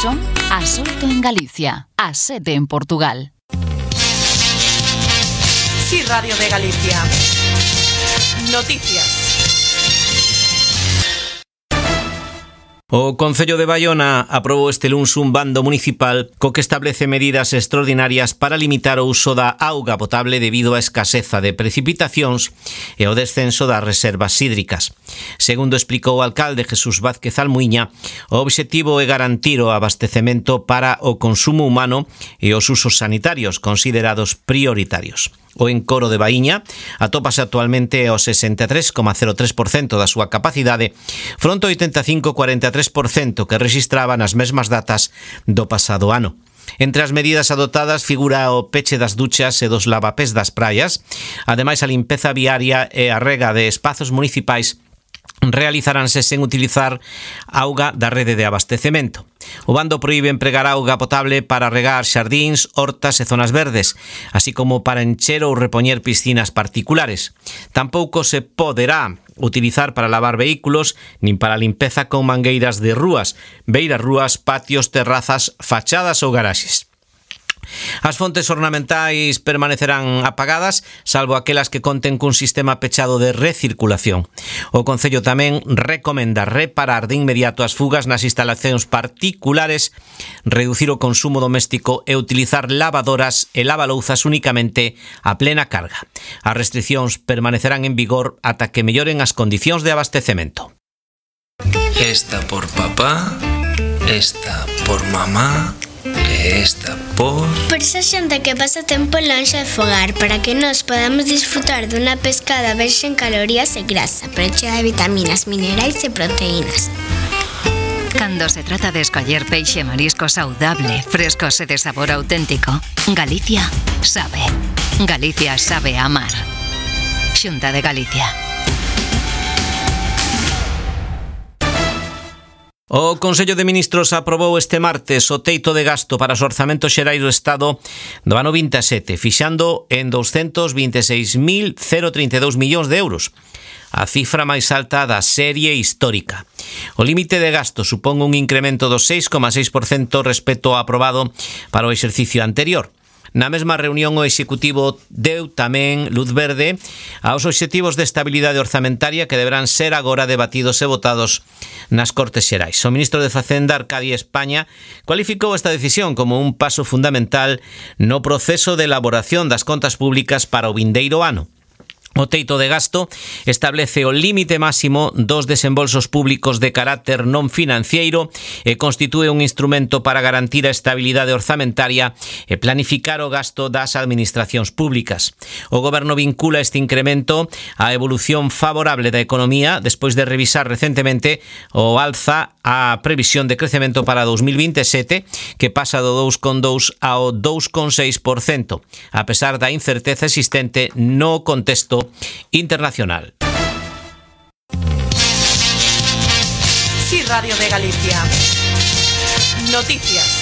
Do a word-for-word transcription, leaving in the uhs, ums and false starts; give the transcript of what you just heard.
son as oito en Galicia, as sete en Portugal. Sí, Radio de Galicia. Noticias. O Concello de Baiona aprobou este luns un bando municipal co que establece medidas extraordinarias para limitar o uso da auga potable debido á escaseza de precipitacións e o descenso das reservas hídricas. Segundo explicou o alcalde Jesús Vázquez Almuiña, o obxectivo é garantir o abastecemento para o consumo humano e os usos sanitarios considerados prioritarios. O encoro de Baíña atópase actualmente ao sesenta e tres coma cero tres por cento da súa capacidade, fronte ao oitenta e cinco coma cuarenta e tres por cento que rexistraba nas mesmas datas do pasado ano. Entre as medidas adoptadas figura o peche das duchas e dos lavapés das praias, ademais a limpeza viaria e a rega de espazos municipais realizaránse sen utilizar auga da rede de abastecemento. O bando proíbe empregar auga potable para regar xardíns, hortas e zonas verdes, así como para encher ou repoñer piscinas particulares. Tampouco se poderá utilizar para lavar vehículos nin para limpeza con mangueiras de rúas, beiras rúas, patios, terrazas, fachadas ou garaxes. As fontes ornamentais permanecerán apagadas, salvo aquelas que conten cun sistema pechado de recirculación. O Concello tamén recomenda reparar de inmediato as fugas nas instalacións particulares, reducir o consumo doméstico e utilizar lavadoras e lavalouzas únicamente a plena carga. As restricións permanecerán en vigor ata que melloren as condicións de abastecemento. Esta por papá, esta por mamá, esta por... Por esa xente que pasa tempo lonxe de fogar, para que nós podamos disfrutar dunha pescada verxe en calorías e grasa, pero chea de vitaminas, minerais e proteínas. Cando se trata de escoller peixe e marisco saudable, frescos e de sabor auténtico, Galicia sabe. Galicia sabe amar. Xunta de Galicia. O Consello de Ministros aprobou este martes o teito de gasto para os orzamentos xerais do Estado do ano vinte e sete, fixando en douscentos vinte e seis mil trinta e dous millóns de euros, a cifra máis alta da serie histórica. O límite de gasto supón un incremento do seis coma seis por cento respecto ao aprobado para o exercicio anterior. Na mesma reunión o Executivo deu tamén luz verde aos obxectivos de estabilidade orzamentaria que deberán ser agora debatidos e votados nas Cortes Xerais. O ministro de Facenda, Arcadio España, cualificou esta decisión como un paso fundamental no proceso de elaboración das contas públicas para o vindeiro ano. O teito de gasto establece o límite máximo dos desembolsos públicos de carácter non financiero e constitúe un instrumento para garantir a estabilidade orzamentaria e planificar o gasto das administracións públicas. O Goberno vincula este incremento á evolución favorable da economía despois de revisar recentemente o alza a previsión de crecemento para dous mil vinte e sete, que pasa do dous coma dous ao dous coma seis por cento, a pesar da incerteza existente no contexto internacional. Sí, Radio de Galicia. Noticias.